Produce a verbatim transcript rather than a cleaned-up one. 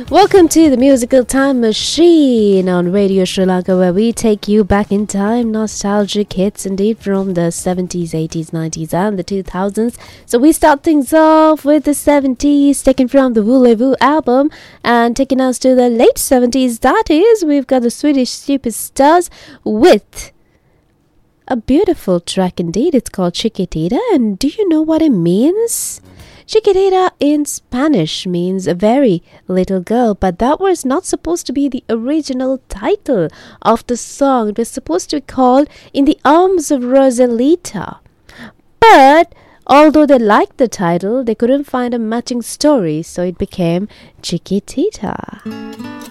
Welcome to the Musical Time Machine on Radio Sri Lanka, where we take you back in time. Nostalgic hits indeed from the seventies, eighties, nineties and the two thousands. So we start things off with the seventies, taken from the Voulez-Vous album, and taking us to the late seventies. That is, we've got the Swedish Superstars with a beautiful track indeed. It's called Chiquitita, and do you know what it means? Chiquitita in Spanish means a very little girl, but that was not supposed to be the original title of the song. It was supposed to be called In the Arms of Rosalita. But although they liked the title, they couldn't find a matching story, so it became Chiquitita.